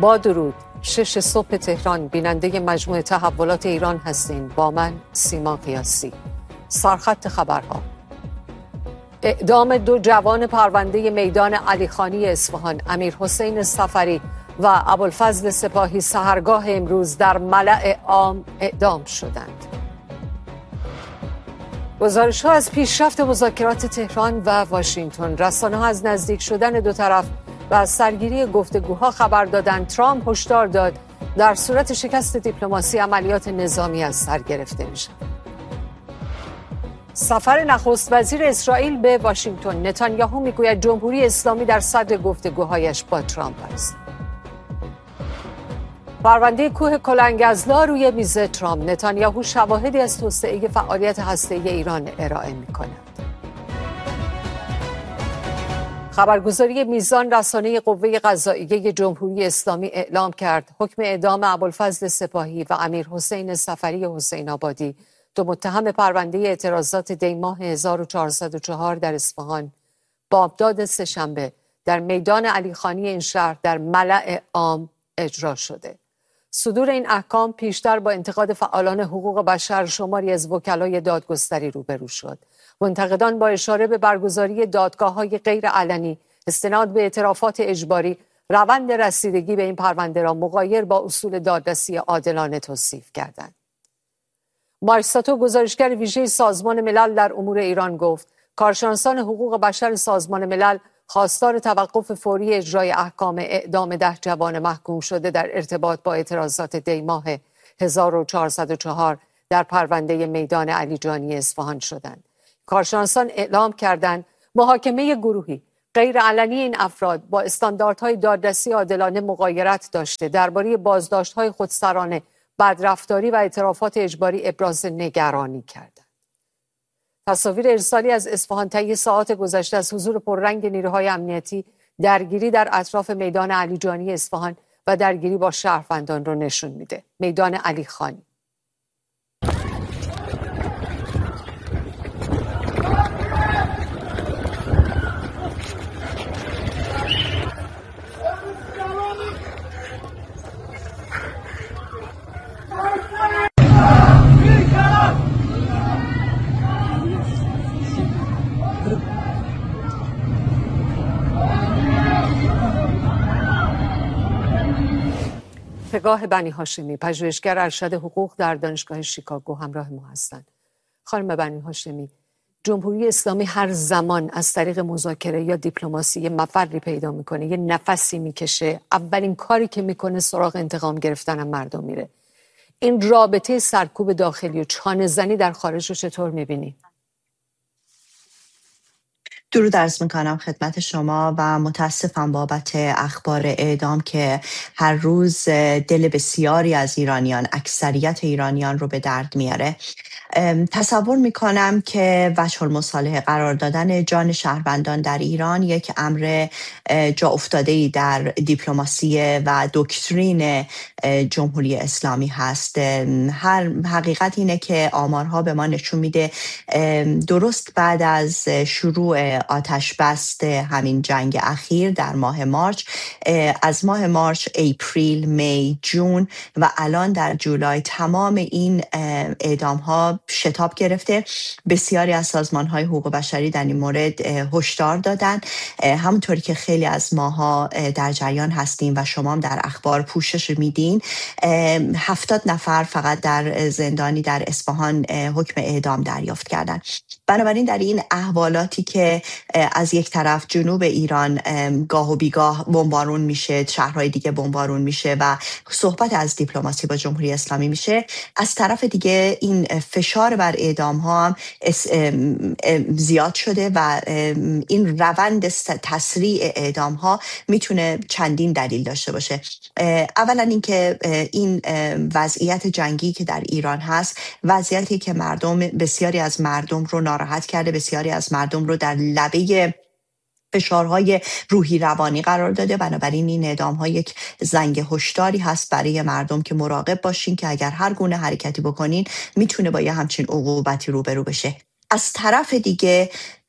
با درود. 6 صبح تهران، بیننده مجموعه تحولات ایران هستین. با من سیما قیاسی. سرخط خبرها: اعدام 2 جوان پرونده میدان علیخانی اصفهان، امیرحسین صفری و ابوالفضل سپاهی، سحرگاه امروز در ملأ عام اعدام شدند. گزارش‌ها از پیشرفت مذاکرات تهران و واشنگتن. رسانه‌ها از نزدیک شدن دو طرف و از سرگیری گفتگوها خبر دادند. ترامپ هشدار داد در صورت شکست دیپلماسی عملیات نظامی از سر گرفته می‌شود. سفر نخست وزیر اسرائیل به واشنگتن. نتانیاهو میگوید جمهوری اسلامی در صدر گفتگوهایش با ترامپ است. پرونده کوه کلنگزلا روی میز ترامپ. نتانیاهو شواهدی از توسعه فعالیت هسته‌ای ایران ارائه می‌کند. خبرگزاری میزان رسانه قوه قضائیه جمهوری اسلامی اعلام کرد حکم اعدام ابوالفضل سپاهی و امیرحسین صفری حسین آبادی، 2 متهم پرونده اعتراضات دی‌ماه 1404 در اصفهان، بامداد سه‌شنبه در میدان علیخانی این شهر در ملأ عام اجرا شده. صدور این احکام پیشتر با انتقاد فعالان حقوق بشر شماری از وکلای دادگستری روبرو شد. منتقدان با اشاره به برگزاری دادگاه‌های غیر علنی، استناد به اعترافات اجباری، روند رسیدگی به این پرونده را مغایر با اصول دادرسی عادلانه توصیف کردند. مایساتو، گزارشگر ویژه سازمان ملل در امور ایران، گفت کارشناسان حقوق بشر سازمان ملل خواستار توقف فوری اجرای احکام اعدام 10 جوان محکوم شده در ارتباط با اعتراضات دی‌ماه 1404 در پرونده میدان علیجانی اصفهان شدند. کارشناسان اعلام کردند محاکمه گروهی غیر علنی این افراد با استانداردهای دادرسی عادلانه مغایرت داشته، درباره بازداشت‌های خودسرانه، بدرفتاری و اعترافات اجباری ابراز نگرانی کردند. تصاویر ارسالی از اصفهان طی ساعات گذشته از حضور پررنگ نیروهای امنیتی، درگیری در اطراف میدان علیجانی اصفهان و درگیری با شهروندان رو نشون میده. میدان علیخانی. پگاه بنی هاشمی، پژوهشگر ارشد حقوق در دانشگاه شیکاگو، همراه ما هستند. خانم بنی هاشمی، جمهوری اسلامی هر زمان از طریق مذاکره یا دیپلماسی یه مفری پیدا میکنه، یه نفسی میکشه، اولین کاری که میکنه سراغ انتقام گرفتن از مردم میره. این رابطه سرکوب داخلی و چانه زنی در خارج رو چطور میبینی؟ درود عرض میکنم خدمت شما و متاسفم بابت اخبار اعدام که هر روز دل بسیاری از ایرانیان، اکثریت ایرانیان رو به درد میاره. تصور میکنم که وجه المصالحه قرار دادن جان شهروندان در ایران یک امر جا افتاده‌ای در دیپلماسی و دکترین جمهوری اسلامی هست. هر حقیقت اینه که آمارها به ما نشون میده درست بعد از شروع آتش بست همین جنگ اخیر در ماه مارچ، از ماه مارچ، اپریل، می، جون و الان در جولای، تمام این اعدام ها شتاب گرفته. بسیاری از سازمان های حقوق بشری در این مورد هشدار دادن. همونطوری که خیلی از ماها در جریان هستیم و شما هم در اخبار پوشش میدین، 70 نفر فقط در زندانی در اصفهان حکم اعدام دریافت کردن. بنابراین در این احوالاتی که از یک طرف جنوب ایران گاه و بیگاه بمبارون میشه، شهرهای دیگه بمبارون میشه و صحبت از دیپلماسی با جمهوری اسلامی میشه، از طرف دیگه این فشار بر اعدام ها هم زیاد شده و این روند تسریع اعدام ها میتونه چندین دلیل داشته باشه. اولا اینکه این وضعیت جنگی که در ایران هست، وضعیتی که بسیاری از مردم رو ناراحت کرده، بسیاری از مردم رو در لبه فشارهای روحی روانی قرار داده. بنابراین این اعدام‌ها یک زنگ هشداری هست برای مردم که مراقب باشین که اگر هر گونه حرکتی بکنین میتونه با یه همچین عقوبتی روبرو بشه. از طرف دیگه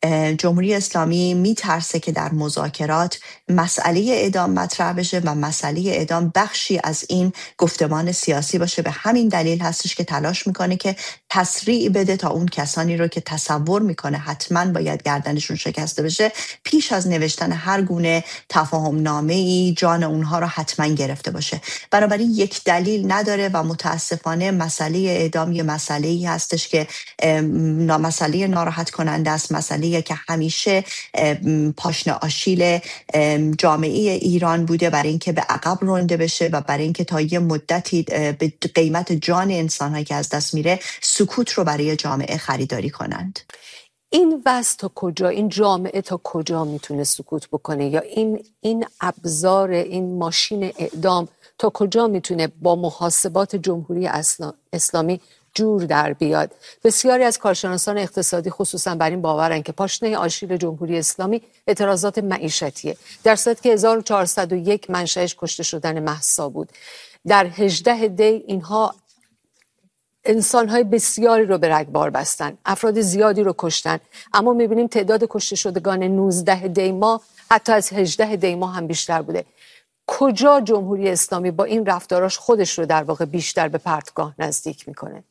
جمهوری اسلامی میترسه که در مذاکرات مسئله اعدام مطرح بشه و مسئله اعدام بخشی از این گفتمان سیاسی باشه. به همین دلیل هستش که تلاش میکنه که تسریع بده تا اون کسانی رو که تصور میکنه حتما باید گردنشون شکسته بشه پیش از نوشتن هر گونه تفاهم نامه‌ای جان اونها رو حتما گرفته باشه. بنابراین یک دلیل نداره و متاسفانه مسئله اعدام یه مسئله‌ای هستش که مسئله ناراحت کننده است، مسئله‌ای که همیشه پاشنه آشیل جامعه ایران بوده برای اینکه به عقب رانده بشه و برای اینکه تا یه مدتی به قیمت جان انسان‌هایی که از دست میره سکوت رو برای جامعه خریداری کنند. این وضع تا کجا، این جامعه تا کجا میتونه سکوت بکنه، یا این ابزار، این ماشین اعدام تا کجا میتونه با محاسبات جمهوری اسلامی جور در بیاد؟ بسیاری از کارشناسان اقتصادی خصوصا بر این باورن که پاشنه آشیل جمهوری اسلامی اعتراضات معیشتیه، در صورتی که 1401 منشأش کشته شدن مهسا بود. در 18 دی اینها انسان‌های بسیاری رو به رگبار بستن، افراد زیادی رو کشتن، اما می‌بینیم تعداد کشته شدگان 19 دی ماه حتی از 18 دی ماه هم بیشتر بوده. کجا جمهوری اسلامی با این رفتاراش خودش رو در واقع بیشتر به پرتگاه نزدیک میکنه؟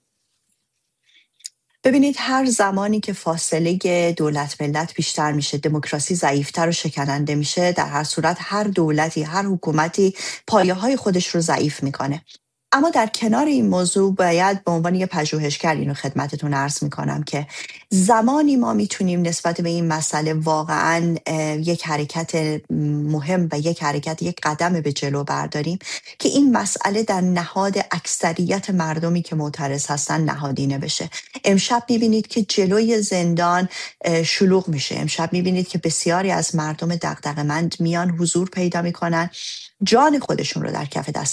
ببینید، هر زمانی که فاصله دولت ملت بیشتر میشه، دموکراسی ضعیفتر و شکننده میشه، در هر صورت هر دولتی، هر حکومتی پایه‌های خودش رو ضعیف میکنه. اما در کنار این موضوع باید به عنوان یه پژوهشگر اینو خدمتتون عرض میکنم که زمانی ما میتونیم نسبت به این مسئله واقعاً یک حرکت مهم و یک قدم به جلو برداریم که این مسئله در نهاد اکثریت مردمی که معترض هستن نهادینه بشه. امشب میبینید که جلوی زندان شلوغ میشه. امشب میبینید که بسیاری از مردم دغدغه‌مند میان حضور پیدا میکنن، جان خودشون رو در کف دست